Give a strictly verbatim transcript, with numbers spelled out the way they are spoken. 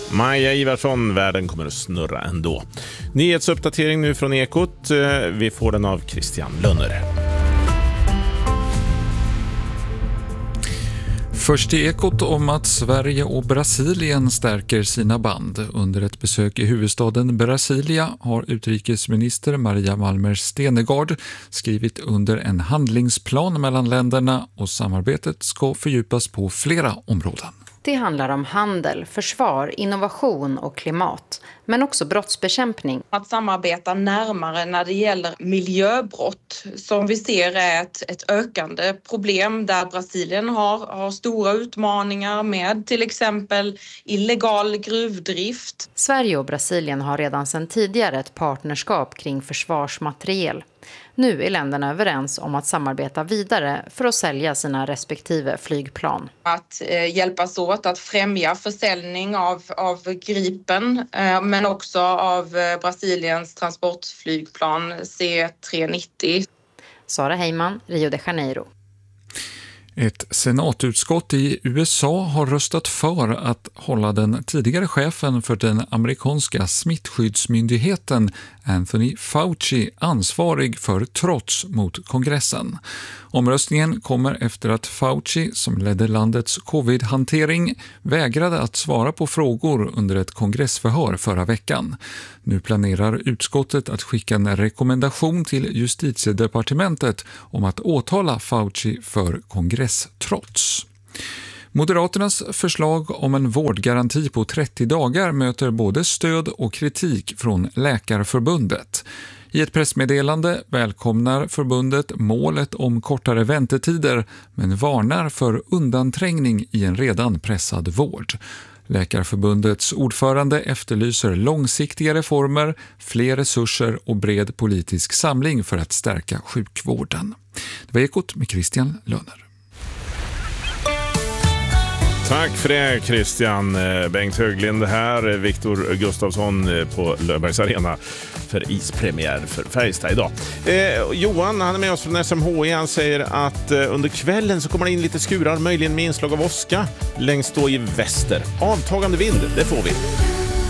Maja Ivarsson, världen kommer att snurra ändå. Nyhetsuppdatering nu från Ekot. Vi får den av Christian Lönner. Först i Ekot om att Sverige och Brasilien stärker sina band. Under ett besök i huvudstaden Brasilia har utrikesminister Maria Malmer Stenergard skrivit under en handlingsplan mellan länderna och samarbetet ska fördjupas på flera områden. Det handlar om handel, försvar, innovation och klimat, men också brottsbekämpning. Att samarbeta närmare när det gäller miljöbrott som vi ser är ett, ett ökande problem där Brasilien har, har stora utmaningar med till exempel illegal gruvdrift. Sverige och Brasilien har redan sedan tidigare ett partnerskap kring försvarsmateriel. Nu är länderna överens om att samarbeta vidare för att sälja sina respektive flygplan. Att eh, hjälpas åt att främja försäljning av, av Gripen eh, men också av eh, Brasiliens transportflygplan C tre nittio. Sara Heyman, Rio de Janeiro. Ett senatutskott i U S A har röstat för att hålla den tidigare chefen för den amerikanska smittskyddsmyndigheten Anthony Fauci ansvarig för trots mot kongressen. Omröstningen kommer efter att Fauci, som ledde landets covid-hantering, vägrade att svara på frågor under ett kongressförhör förra veckan. Nu planerar utskottet att skicka en rekommendation till justitiedepartementet om att åtala Fauci för kongresstrots. Moderaternas förslag om en vårdgaranti på trettio dagar möter både stöd och kritik från Läkarförbundet. I ett pressmeddelande välkomnar förbundet målet om kortare väntetider men varnar för undanträngning i en redan pressad vård. Läkarförbundets ordförande efterlyser långsiktiga reformer, fler resurser och bred politisk samling för att stärka sjukvården. Det var Ekot med Christian Lönner. Tack för det, Christian. Bengt Höglind här, Viktor Gustafsson på Löfbergs Arena för ispremiär för Färjestad idag. Eh, Johan, han är med oss från S M H I. Han säger att eh, under kvällen så kommer det in lite skurar, möjligen med inslag av åska längst då i väster. Avtagande vind, det får vi.